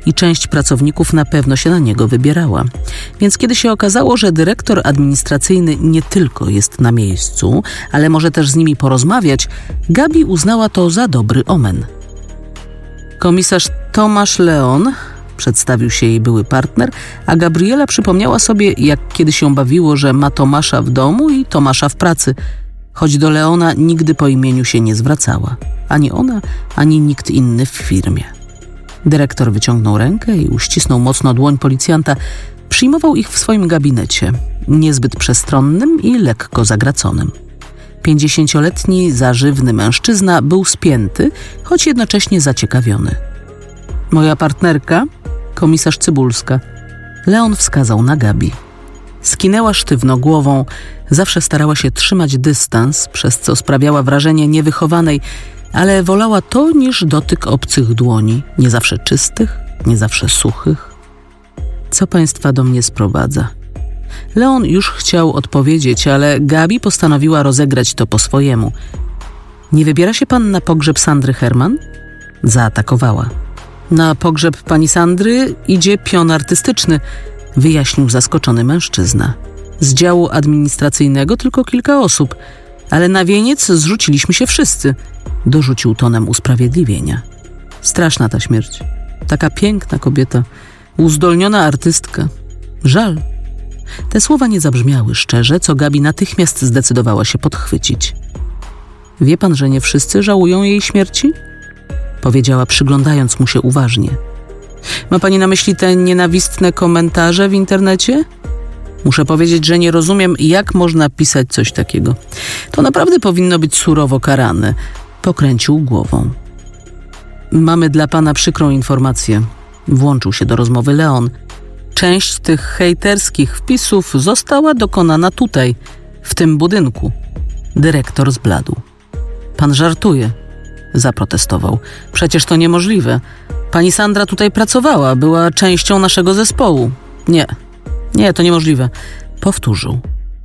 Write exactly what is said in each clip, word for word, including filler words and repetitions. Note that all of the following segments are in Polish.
i część pracowników na pewno się na niego wybierała. Więc kiedy się okazało, że dyrektor administracyjny nie tylko jest na miejscu, ale może też z nimi porozmawiać, Gabi uznała to za dobry omen. Komisarz Tomasz Leon, przedstawił się jej były partner, a Gabriela przypomniała sobie, jak kiedy się bawiło, że ma Tomasza w domu i Tomasza w pracy, choć do Leona nigdy po imieniu się nie zwracała. Ani ona, ani nikt inny w firmie. Dyrektor wyciągnął rękę i uścisnął mocno dłoń policjanta. Przyjmował ich w swoim gabinecie, niezbyt przestronnym i lekko zagraconym. Pięćdziesięcioletni, zażywny mężczyzna był spięty, choć jednocześnie zaciekawiony. Moja partnerka, komisarz Cybulska. Leon wskazał na Gabi. Skinęła sztywno głową, zawsze starała się trzymać dystans, przez co sprawiała wrażenie niewychowanej, ale wolała to niż dotyk obcych dłoni, nie zawsze czystych, nie zawsze suchych. Co państwa do mnie sprowadza? Leon już chciał odpowiedzieć, ale Gabi postanowiła rozegrać to po swojemu. Nie wybiera się pan na pogrzeb Sandry Herman? Zaatakowała. Na pogrzeb pani Sandry idzie pion artystyczny, wyjaśnił zaskoczony mężczyzna. Z działu administracyjnego tylko kilka osób, ale na wieniec zrzuciliśmy się wszyscy, dorzucił tonem usprawiedliwienia. Straszna ta śmierć. Taka piękna kobieta, uzdolniona artystka. Żal. Te słowa nie zabrzmiały szczerze, co Gabi natychmiast zdecydowała się podchwycić. Wie pan, że nie wszyscy żałują jej śmierci? Powiedziała, przyglądając mu się uważnie. Ma pani na myśli te nienawistne komentarze w internecie? Muszę powiedzieć, że nie rozumiem, jak można pisać coś takiego. To naprawdę powinno być surowo karane. Pokręcił głową. Mamy dla pana przykrą informację. Włączył się do rozmowy Leon. Część tych hejterskich wpisów została dokonana tutaj, w tym budynku. Dyrektor zbladł. Pan żartuje, zaprotestował. Przecież to niemożliwe. Pani Sandra tutaj pracowała, była częścią naszego zespołu. Nie, nie, to niemożliwe. Powtórzył.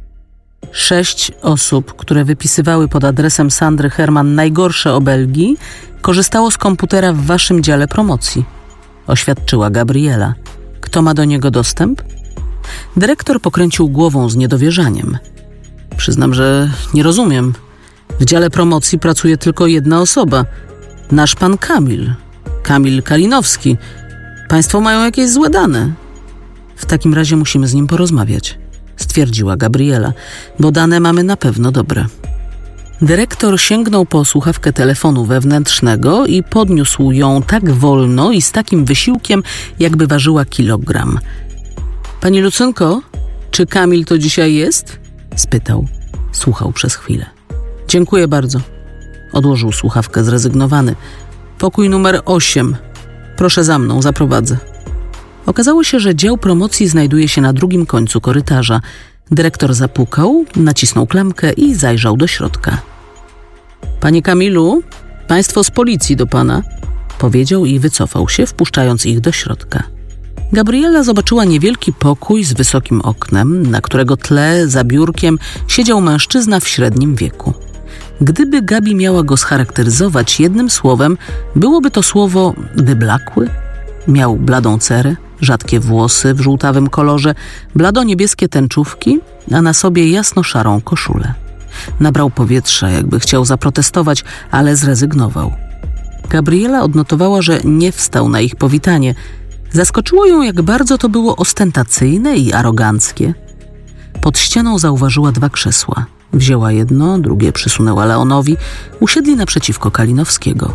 Sześć osób, które wypisywały pod adresem Sandry Herman najgorsze obelgi, korzystało z komputera w waszym dziale promocji. Oświadczyła Gabriela. Kto ma do niego dostęp? Dyrektor pokręcił głową z niedowierzaniem. Przyznam, że nie rozumiem. W dziale promocji pracuje tylko jedna osoba. Nasz pan Kamil. Kamil Kalinowski. Państwo mają jakieś złe dane. W takim razie musimy z nim porozmawiać, stwierdziła Gabriela, bo dane mamy na pewno dobre. Dyrektor sięgnął po słuchawkę telefonu wewnętrznego i podniósł ją tak wolno i z takim wysiłkiem, jakby ważyła kilogram. Pani Lucynko, czy Kamil to dzisiaj jest? Spytał. Słuchał przez chwilę. Dziękuję bardzo. Odłożył słuchawkę zrezygnowany. Pokój numer osiem. Proszę za mną, zaprowadzę. Okazało się, że dział promocji znajduje się na drugim końcu korytarza. Dyrektor zapukał, nacisnął klamkę i zajrzał do środka. Panie Kamilu, państwo z policji do pana, powiedział i wycofał się, wpuszczając ich do środka. Gabriela zobaczyła niewielki pokój z wysokim oknem, na którego tle, za biurkiem, siedział mężczyzna w średnim wieku. Gdyby Gabi miała go scharakteryzować jednym słowem, byłoby to słowo wyblakły. Miał bladą cerę, rzadkie włosy w żółtawym kolorze, blado-niebieskie tęczówki, a na sobie jasno-szarą koszulę. Nabrał powietrza, jakby chciał zaprotestować, ale zrezygnował. Gabriela odnotowała, że nie wstał na ich powitanie. Zaskoczyło ją, jak bardzo to było ostentacyjne i aroganckie. Pod ścianą zauważyła dwa krzesła. Wzięła jedno, drugie przysunęła Leonowi. Usiedli naprzeciwko Kalinowskiego.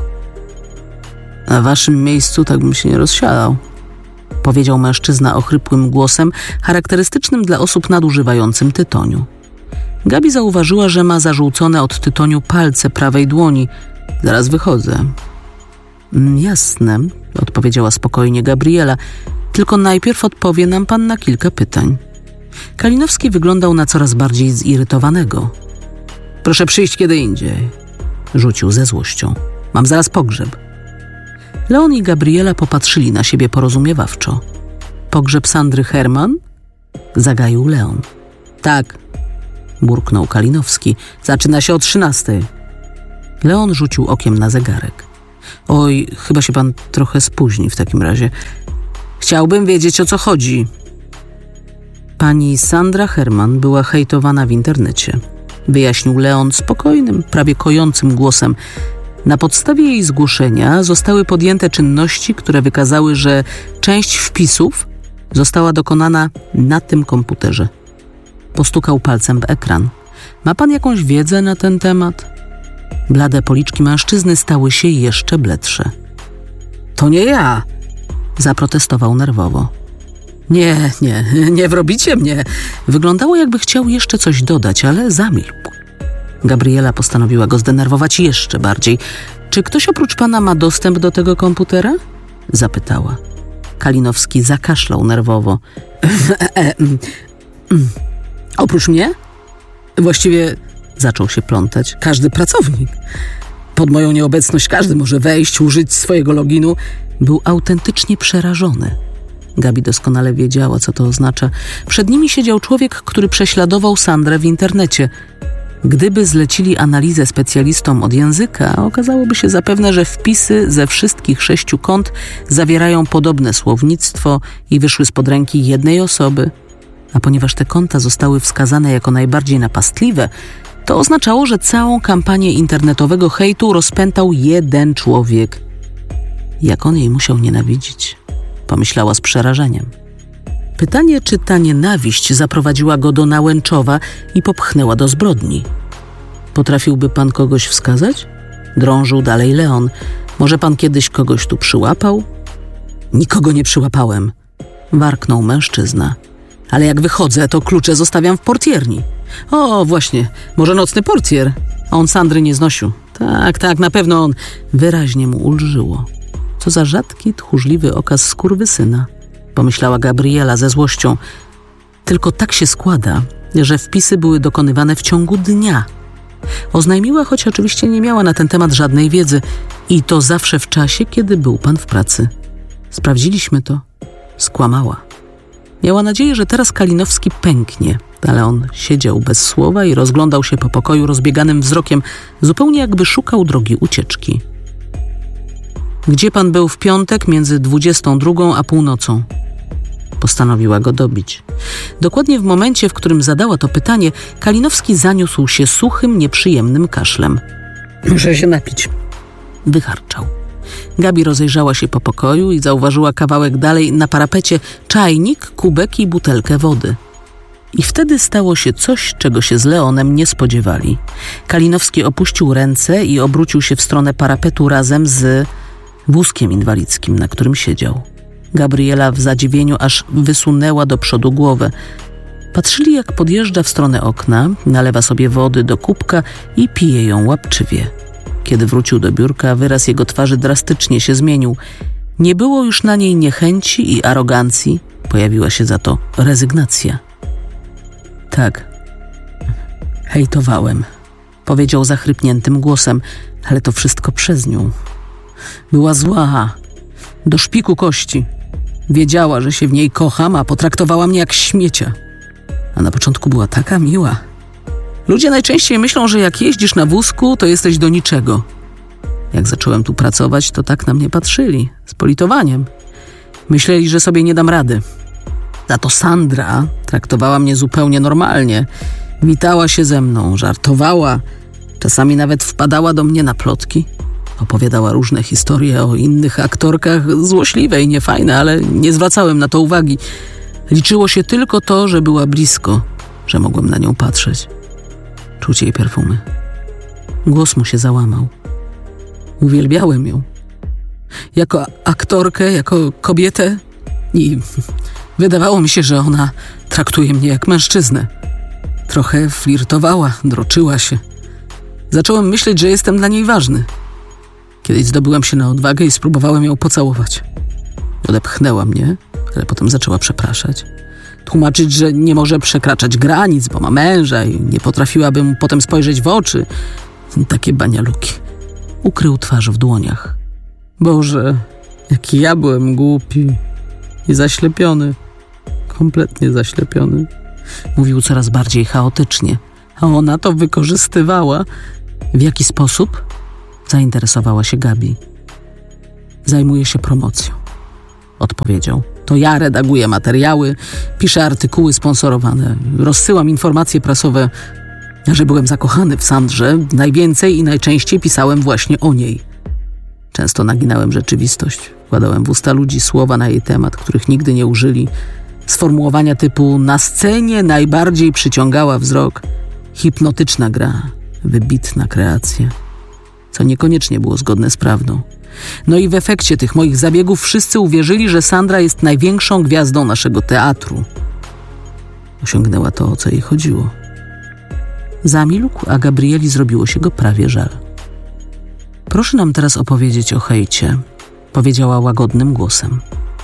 Na waszym miejscu tak bym się nie rozsiadał, powiedział mężczyzna ochrypłym głosem, charakterystycznym dla osób nadużywającym tytoniu. Gabi zauważyła, że ma zażółcone od tytoniu palce prawej dłoni. Zaraz wychodzę. Jasne, odpowiedziała spokojnie Gabriela. Tylko najpierw odpowie nam pan na kilka pytań. Kalinowski wyglądał na coraz bardziej zirytowanego. Proszę przyjść kiedy indziej, rzucił ze złością. Mam zaraz pogrzeb. Leon i Gabriela popatrzyli na siebie porozumiewawczo. Pogrzeb Sandry Herman? Zagaił Leon. Tak, burknął Kalinowski. Zaczyna się o trzynastej. Leon rzucił okiem na zegarek. Oj, chyba się pan trochę spóźni w takim razie. Chciałbym wiedzieć, o co chodzi. Pani Sandra Herman była hejtowana w internecie. Wyjaśnił Leon spokojnym, prawie kojącym głosem. Na podstawie jej zgłoszenia zostały podjęte czynności, które wykazały, że część wpisów została dokonana na tym komputerze. Postukał palcem w ekran. Ma pan jakąś wiedzę na ten temat? Blade policzki mężczyzny stały się jeszcze bledsze. To nie ja! Zaprotestował nerwowo. Nie, nie, nie wrobicie mnie. Wyglądało, jakby chciał jeszcze coś dodać, ale zamilkł. Gabriela postanowiła go zdenerwować jeszcze bardziej. Czy ktoś oprócz pana ma dostęp do tego komputera? Zapytała. Kalinowski zakaszlał nerwowo. Oprócz mnie? Właściwie zaczął się plątać. Każdy pracownik. Pod moją nieobecność każdy może wejść, użyć swojego loginu. Był autentycznie przerażony. Gabi doskonale wiedziała, co to oznacza. Przed nimi siedział człowiek, który prześladował Sandrę w internecie. Gdyby zlecili analizę specjalistom od języka, okazałoby się zapewne, że wpisy ze wszystkich sześciu kont zawierają podobne słownictwo i wyszły spod ręki jednej osoby. A ponieważ te konta zostały wskazane jako najbardziej napastliwe, to oznaczało, że całą kampanię internetowego hejtu rozpętał jeden człowiek. Jak on jej musiał nienawidzić, pomyślała z przerażeniem. Pytanie, czy ta nienawiść zaprowadziła go do Nałęczowa i popchnęła do zbrodni. Potrafiłby pan kogoś wskazać? Drążył dalej Leon. Może pan kiedyś kogoś tu przyłapał? Nikogo nie przyłapałem, warknął mężczyzna. Ale jak wychodzę, to klucze zostawiam w portierni. O, właśnie, może nocny portier. A on Sandry nie znosił. Tak, tak, na pewno on. Wyraźnie mu ulżyło. Co za rzadki, tchórzliwy okaz skurwysyna, pomyślała Gabriela ze złością. Tylko tak się składa, że wpisy były dokonywane w ciągu dnia. Oznajmiła, choć oczywiście nie miała na ten temat żadnej wiedzy. I to zawsze w czasie, kiedy był pan w pracy. Sprawdziliśmy to. Skłamała. Miała nadzieję, że teraz Kalinowski pęknie, ale on siedział bez słowa i rozglądał się po pokoju rozbieganym wzrokiem, zupełnie jakby szukał drogi ucieczki. Gdzie pan był w piątek między dwudziestą drugą a północą? Postanowiła go dobić. Dokładnie w momencie, w którym zadała to pytanie, Kalinowski zaniósł się suchym, nieprzyjemnym kaszlem. Muszę się napić. Wycharczał. Gabi rozejrzała się po pokoju i zauważyła kawałek dalej na parapecie czajnik, kubek i butelkę wody. I wtedy stało się coś, czego się z Leonem nie spodziewali. Kalinowski opuścił ręce i obrócił się w stronę parapetu razem z wózkiem inwalidzkim, na którym siedział. Gabriela w zadziwieniu aż wysunęła do przodu głowę. Patrzyli, jak podjeżdża w stronę okna, nalewa sobie wody do kubka i pije ją łapczywie. Kiedy wrócił do biurka, wyraz jego twarzy drastycznie się zmienił. Nie było już na niej niechęci i arogancji, pojawiła się za to rezygnacja. Tak, hejtowałem, powiedział zachrypniętym głosem, ale to wszystko przez nią. Była zła, do szpiku kości. Wiedziała, że się w niej kocham, a potraktowała mnie jak śmiecia. A na początku była taka miła. Ludzie najczęściej myślą, że jak jeździsz na wózku, to jesteś do niczego. Jak zacząłem tu pracować, to tak na mnie patrzyli, z politowaniem. Myśleli, że sobie nie dam rady. Za to Sandra traktowała mnie zupełnie normalnie. Witała się ze mną, żartowała. Czasami nawet wpadała do mnie na plotki. Opowiadała różne historie o innych aktorkach, złośliwe i niefajne, ale nie zwracałem na to uwagi. Liczyło się tylko to, że była blisko, że mogłem na nią patrzeć. Czuć jej perfumy. Głos mu się załamał. Uwielbiałem ją. Jako aktorkę, jako kobietę i wydawało mi się, że ona traktuje mnie jak mężczyznę. Trochę flirtowała, droczyła się. Zacząłem myśleć, że jestem dla niej ważny. Kiedyś zdobyłem się na odwagę i spróbowałem ją pocałować. Odepchnęła mnie, ale potem zaczęła przepraszać. Tłumaczyć, że nie może przekraczać granic, bo ma męża i nie potrafiłaby mu potem spojrzeć w oczy. Takie banialuki. Ukrył twarz w dłoniach. Boże, jaki ja byłem głupi i zaślepiony. Kompletnie zaślepiony. Mówił coraz bardziej chaotycznie, a ona to wykorzystywała. W jaki sposób? Zainteresowała się Gabi. Zajmuje się promocją, odpowiedział. To ja redaguję materiały, piszę artykuły sponsorowane, rozsyłam informacje prasowe, że byłem zakochany w Sandrze. Najwięcej i najczęściej pisałem właśnie o niej. Często naginałem rzeczywistość, wkładałem w usta ludzi słowa na jej temat, których nigdy nie użyli. Sformułowania typu na scenie najbardziej przyciągała wzrok, hipnotyczna gra, wybitna kreacja, co niekoniecznie było zgodne z prawdą. No i w efekcie tych moich zabiegów wszyscy uwierzyli, że Sandra jest największą gwiazdą naszego teatru. Osiągnęła to, o co jej chodziło. Zamilkł, a Gabrieli zrobiło się go prawie żal. Proszę nam teraz opowiedzieć o hejcie, powiedziała łagodnym głosem.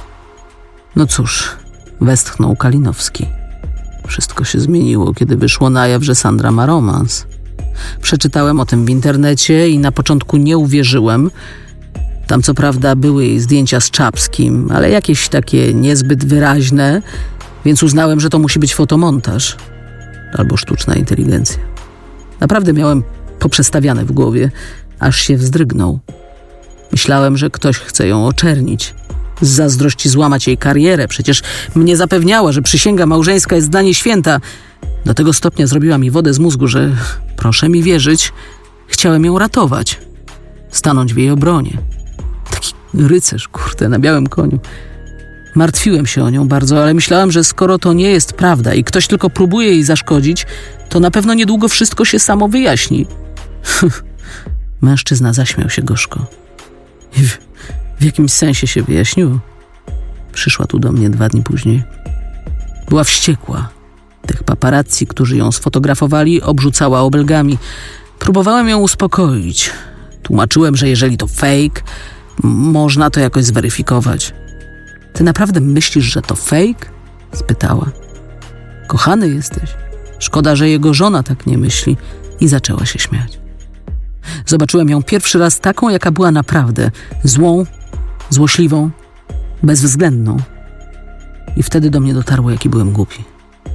No cóż, westchnął Kalinowski. Wszystko się zmieniło, kiedy wyszło na jaw, że Sandra ma romans. Przeczytałem o tym w internecie i na początku nie uwierzyłem. Tam co prawda były jej zdjęcia z Czapskim, ale jakieś takie niezbyt wyraźne, więc uznałem, że to musi być fotomontaż albo sztuczna inteligencja. Naprawdę miałem poprzestawiane w głowie, aż się wzdrygnął. Myślałem, że ktoś chce ją oczernić. Z zazdrości złamać jej karierę. Przecież mnie zapewniała, że przysięga małżeńska jest dla niej święta. Do tego stopnia zrobiła mi wodę z mózgu, że, proszę mi wierzyć, chciałem ją ratować. Stanąć w jej obronie. Taki rycerz, kurde, na białym koniu. Martwiłem się o nią bardzo, ale myślałem, że skoro to nie jest prawda i ktoś tylko próbuje jej zaszkodzić, to na pewno niedługo wszystko się samo wyjaśni. Mężczyzna zaśmiał się gorzko. W, w jakimś sensie się wyjaśniło. Przyszła tu do mnie dwa dni później. Była wściekła. Tych paparazzi, którzy ją sfotografowali, obrzucała obelgami. Próbowałem ją uspokoić. Tłumaczyłem, że jeżeli to fake, m- można to jakoś zweryfikować. Ty naprawdę myślisz, że to fake? Spytała. Kochany jesteś. Szkoda, że jego żona tak nie myśli. I zaczęła się śmiać. Zobaczyłem ją pierwszy raz taką, jaka była naprawdę. Złą, złośliwą, bezwzględną. I wtedy do mnie dotarło, jaki byłem głupi.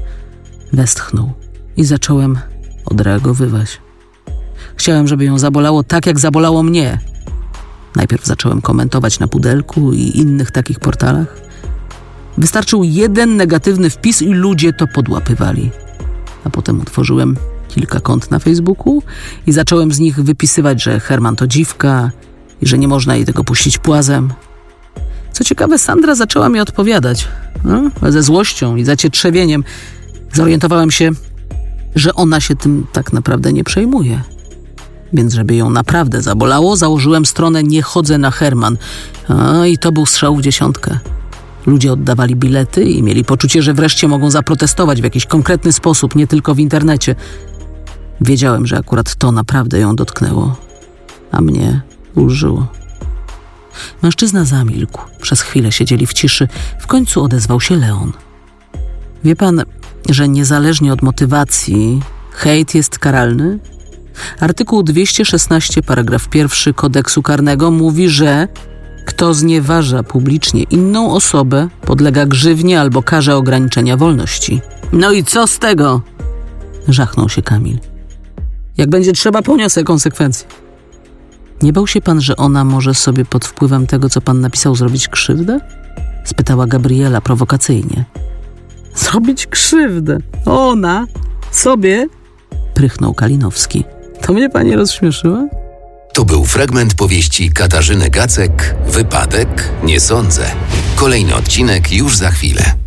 Westchnął i zacząłem odreagowywać. Chciałem, żeby ją zabolało tak, jak zabolało mnie. Najpierw zacząłem komentować na Pudelku i innych takich portalach. Wystarczył jeden negatywny wpis i ludzie to podłapywali. A potem utworzyłem kilka kont na Facebooku i zacząłem z nich wypisywać, że Herman to dziwka i że nie można jej tego puścić płazem. Co ciekawe, Sandra zaczęła mi odpowiadać. No, ze złością i zacietrzewieniem. Zorientowałem się, że ona się tym tak naprawdę nie przejmuje. Więc żeby ją naprawdę zabolało, założyłem stronę Nie chodzę na Herman. A, i to był strzał w dziesiątkę. Ludzie oddawali bilety i mieli poczucie, że wreszcie mogą zaprotestować w jakiś konkretny sposób, nie tylko w internecie. Wiedziałem, że akurat to naprawdę ją dotknęło, a mnie ulżyło. Mężczyzna zamilkł. Przez chwilę siedzieli w ciszy. W końcu odezwał się Leon. Wie pan, że niezależnie od motywacji hejt jest karalny? Artykuł dwieście szesnaście, paragraf pierwszy kodeksu karnego mówi, że kto znieważa publicznie inną osobę, podlega grzywnie albo karze ograniczenia wolności. No i co z tego? Żachnął się Kamil. Jak będzie trzeba, poniosę konsekwencje. Nie bał się pan, że ona może sobie pod wpływem tego, co pan napisał, zrobić krzywdę? Spytała Gabriela prowokacyjnie. Zrobić krzywdę? Ona? Sobie? Prychnął Kalinowski. To mnie pani rozśmieszyła? To był fragment powieści Katarzyny Gacek, Wypadek? Nie sądzę. Kolejny odcinek już za chwilę.